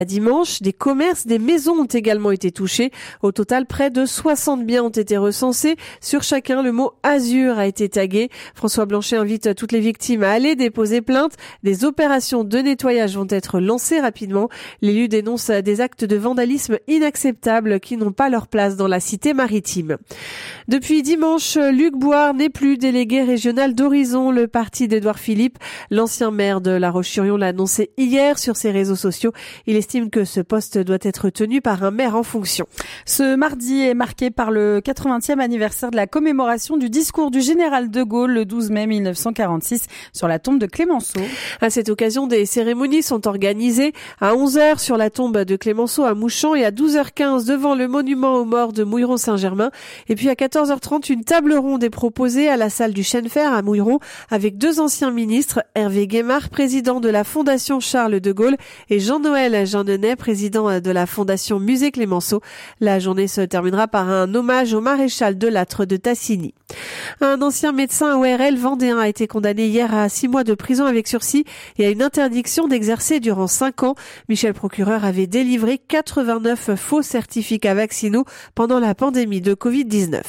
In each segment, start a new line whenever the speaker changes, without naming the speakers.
Dimanche, des commerces, des maisons ont également été touchés. Au total, près de 60 biens ont été recensés. Sur chacun, le mot Azur a été tagué. François Blanchet invite toutes les victimes à aller déposer plainte. Des opérations de nettoyage vont être lancées rapidement. L'élu dénonce des actes de vandalisme inacceptables qui n'ont pas leur place dans la cité maritime. Depuis dimanche, Luc Bouard n'est plus délégué régional d'Horizon, le parti d'Édouard Philippe. L'ancien maire de La Roche-sur-Yon l'a annoncé hier sur ses réseaux sociaux. Il estime que ce poste doit être tenu par un maire en fonction.
Ce mardi est marqué par le 80e anniversaire de la commémoration du discours du général de Gaulle le 12 mai 1946 sur la tombe de Clémenceau.
À cette occasion, des cérémonies sont organisées à 11h sur la tombe de Clémenceau à Mouchamp et à 12h15 devant le monument aux morts de Mouilleron-Saint-Germain. Et puis à 14h30, une table ronde est proposée à la salle du Chêne Fer à Mouilleron avec deux anciens ministres, Hervé Guémard, président de la Fondation Charles de Gaulle, et Jean-Noël Jeanneney, président de la Fondation Musée Clémenceau. La journée se terminera par un hommage au maréchal de Lattre de Tassigny. Un ancien médecin ORL vendéen a été condamné hier à 6 mois de prison avec sursis et à une interdiction d'exercer durant 5 ans. Michel Procureur avait délivré 89 faux certificats vaccinaux pendant la pandémie de Covid-19.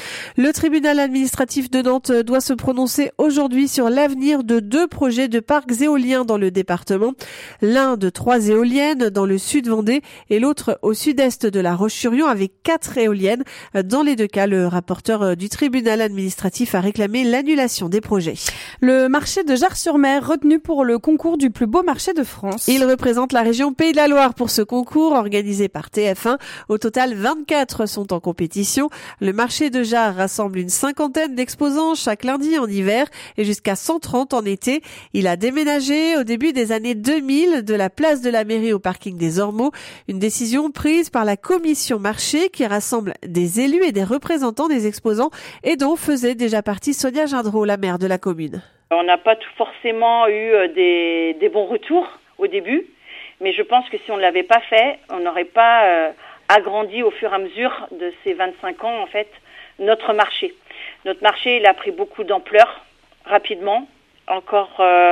Le tribunal administratif de Nantes doit se prononcer aujourd'hui sur l'avenir de 2 projets de parcs éoliens dans le département. L'un de 3 éoliennes dans le sud Vendée et l'autre au sud-est de La Roche-sur-Yon avec 4 éoliennes. Dans les 2 cas, le rapporteur du tribunal administratif a réclamé l'annulation des projets.
Le marché de Jars-sur-Mer retenu pour le concours du plus beau marché de France.
Il représente la région Pays de la Loire pour ce concours organisé par TF1. Au total, 24 sont en compétition. Le marché de Jars rassemble une 50aine d'exposants chaque lundi en hiver et jusqu'à 130 en été. Il a déménagé au début des années 2000 de la place de la mairie au parking des Ormeaux. Une décision prise par la commission marché qui rassemble des élus et des représentants des exposants et dont faisait déjà partie Sonia Gindreau, la maire de la commune.
On n'a pas forcément eu des bons retours au début, mais je pense que si on ne l'avait pas fait, on n'aurait pas agrandi au fur et à mesure de ces 25 ans en fait notre marché. Notre marché, il a pris beaucoup d'ampleur rapidement. Encore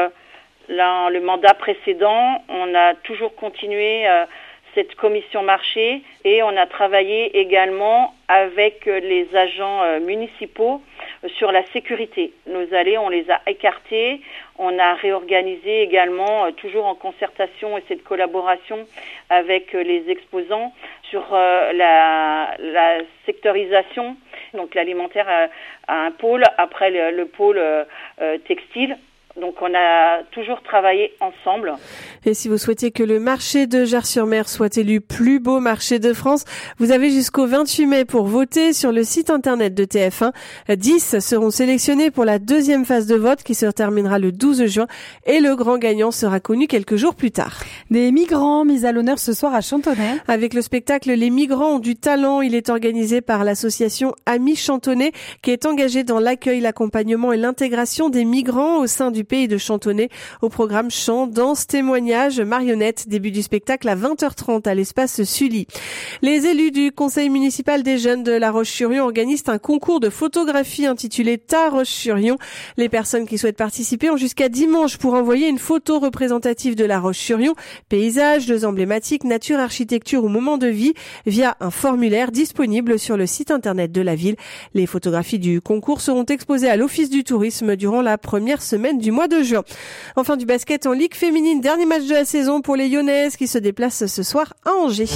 le mandat précédent, on a toujours continué cette commission marché et on a travaillé également avec les agents municipaux sur la sécurité. Nos allées, on les a écartés. On a réorganisé également, toujours en concertation et cette collaboration avec les exposants sur la sectorisation. Donc l'alimentaire a un pôle, après le pôle textile. Donc on a toujours travaillé ensemble.
Et si vous souhaitez que le marché de Jars-sur-Mer soit élu plus beau marché de France, vous avez jusqu'au 28 mai pour voter sur le site internet de TF1. 10 seront sélectionnés pour la 2e phase de vote qui se terminera le 12 juin et le grand gagnant sera connu quelques jours plus tard.
Des migrants mis à l'honneur ce soir à Chantonnay.
Avec le spectacle Les migrants ont du talent, il est organisé par l'association Amis Chantonnay qui est engagée dans l'accueil, l'accompagnement et l'intégration des migrants au sein du pays de Chantonnay. Au programme chant, danse, témoignages, marionnettes. Début du spectacle à 20h30 à l'espace Sully. Les élus du conseil municipal des jeunes de La Roche-sur-Yon organisent un concours de photographie intitulé Ta Roche-sur-Yon. Les personnes qui souhaitent participer ont jusqu'à dimanche pour envoyer une photo représentative de La Roche-sur-Yon, paysage, lieux emblématiques, nature, architecture ou moment de vie via un formulaire disponible sur le site internet de la ville. Les photographies du concours seront exposées à l'Office du tourisme durant la première semaine du mois de juin. Enfin, du basket en Ligue féminine, dernier match de la saison pour les Lyonnaises qui se déplacent ce soir à Angers.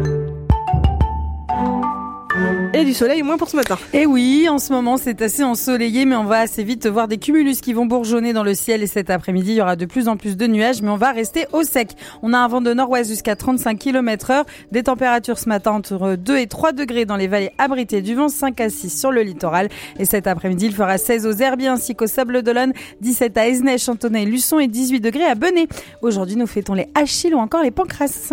Et du soleil au moins pour ce matin.
Et oui, en ce moment c'est assez ensoleillé, mais on va assez vite voir des cumulus qui vont bourgeonner dans le ciel et cet après-midi il y aura de plus en plus de nuages, mais on va rester au sec. On a un vent de nord-ouest jusqu'à 35 km/h, des températures ce matin entre 2 et 3 degrés dans les vallées abritées du vent, 5 à 6 sur le littoral. Et cet après-midi il fera 16 aux Herbiers ainsi qu'au Sables-d'Olonne, 17 à Esnay, Chantonnay, Luçon et 18 degrés à Benay. Aujourd'hui nous fêtons les Achilles ou encore les Pancras.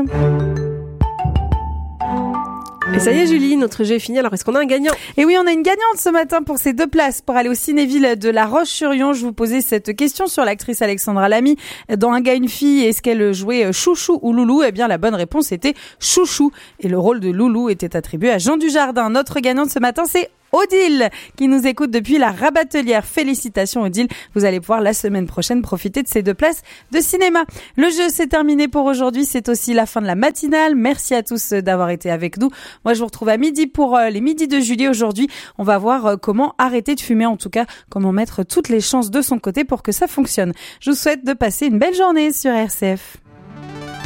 Et ça y est Julie, notre jeu est fini, alors est-ce qu'on a un gagnant ?
Et oui, on a une gagnante ce matin pour ces 2 places pour aller au Cinéville de La Roche-sur-Yon. Je vous posais cette question sur l'actrice Alexandra Lamy. Dans Un gars, une fille, est-ce qu'elle jouait Chouchou ou Loulou ? Eh bien, la bonne réponse était Chouchou. Et le rôle de Loulou était attribué à Jean Dujardin. Notre gagnante ce matin, c'est Odile qui nous écoute depuis la Rabatelière. Félicitations Odile, vous allez pouvoir la semaine prochaine profiter de ces 2 places de cinéma. Le jeu c'est terminé pour aujourd'hui, c'est aussi la fin de la matinale. Merci à tous d'avoir été avec nous. Moi je vous retrouve à midi pour les midis de Julie. Aujourd'hui on va voir comment arrêter de fumer, en tout cas comment mettre toutes les chances de son côté pour que ça fonctionne. Je vous souhaite de passer une belle journée sur RCF.